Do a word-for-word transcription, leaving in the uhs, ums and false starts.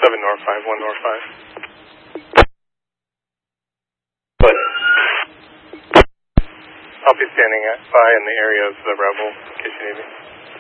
seven North five one North five. But I'll be standing at, by in the area of the Rebel, in case you need me.